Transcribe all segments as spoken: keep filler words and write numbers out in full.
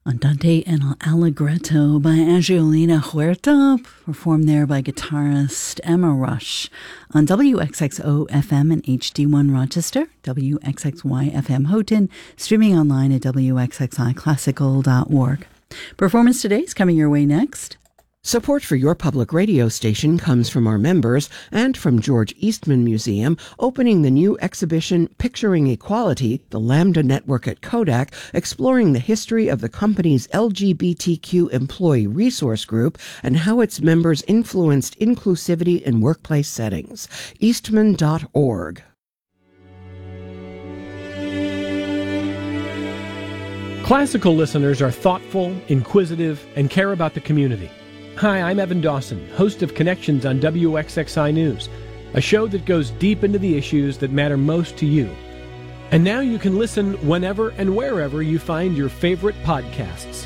Andante and Allegretto by Angelina Huerta, performed there by guitarist Emma Rush on W X X O F M and H D one Rochester, W X X Y F M Houghton, streaming online at W X X I classical dot org. Performance today is coming your way next. Support for your public radio station comes from our members and from George Eastman Museum, opening the new exhibition Picturing Equality, the Lambda Network at Kodak, exploring the history of the company's L G B T Q employee resource group and how its members influenced inclusivity in workplace settings. eastman dot org. Classical listeners are thoughtful, inquisitive, and care about the community. Hi, I'm Evan Dawson, host of Connections on W X X I News, a show that goes deep into the issues that matter most to you. And now you can listen whenever and wherever you find your favorite podcasts.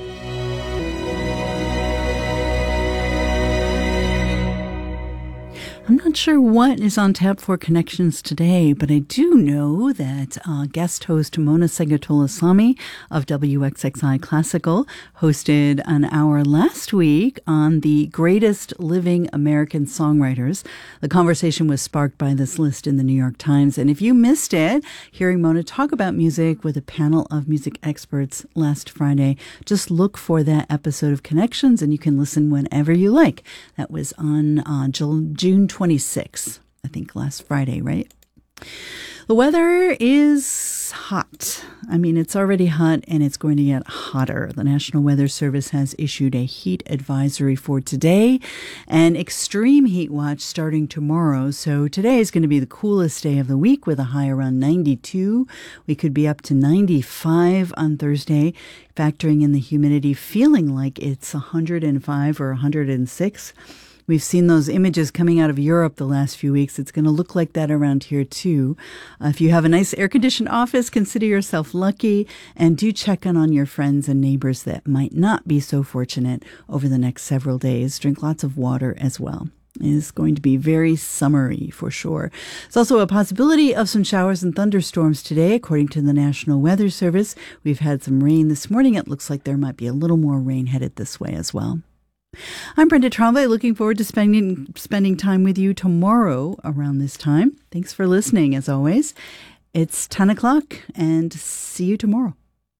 I'm not sure what is on tap for Connections today, but I do know that uh, guest host Mona Segatola-Sami of W X X I Classical hosted an hour last week on the greatest living American songwriters. The conversation was sparked by this list in the New York Times. And if you missed it, hearing Mona talk about music with a panel of music experts last Friday, just look for that episode of Connections and you can listen whenever you like. That was on uh, June twenty-sixth, I think last Friday, right? The weather is hot. I mean, it's already hot and it's going to get hotter. The National Weather Service has issued a heat advisory for today and extreme heat watch starting tomorrow. So today is going to be the coolest day of the week with a high around ninety-two. We could be up to ninety-five on Thursday, factoring in the humidity, feeling like it's one hundred five or one hundred six. We've seen those images coming out of Europe the last few weeks. It's going to look like that around here, too. Uh, if you have a nice air-conditioned office, consider yourself lucky, and do check in on your friends and neighbors that might not be so fortunate over the next several days. Drink lots of water as well. It is going to be very summery for sure. There's also a possibility of some showers and thunderstorms today, according to the National Weather Service. We've had some rain this morning. It looks like there might be a little more rain headed this way as well. I'm Brenda Trombley, looking forward to spending spending time with you tomorrow around this time. Thanks for listening, as always. It's ten o'clock, and see you tomorrow.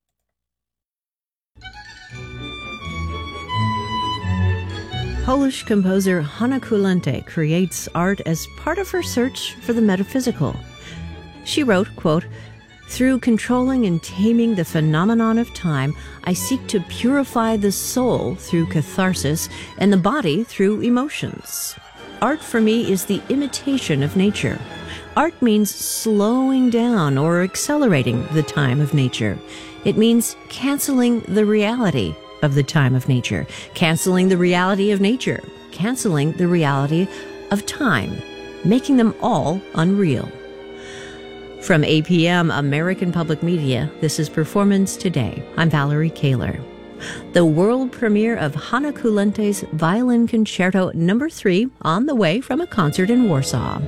Polish composer Hanna Kulente creates art as part of her search for the metaphysical. She wrote, quote, "Through controlling and taming the phenomenon of time, I seek to purify the soul through catharsis and the body through emotions. Art for me is the imitation of nature. Art means slowing down or accelerating the time of nature. It means canceling the reality of the time of nature, canceling the reality of nature, canceling the reality of time, making them all unreal." From A P M American Public Media, this is Performance Today. I'm Valerie Kaler. The world premiere of Hanna Kulente's Violin Concerto Number three on the way from a concert in Warsaw.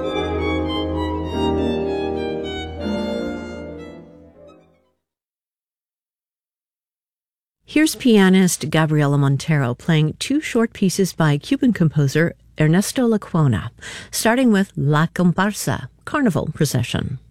Here's pianist Gabriela Montero playing two short pieces by Cuban composer Ernesto Lecuona, starting with La Comparsa, Carnival Procession.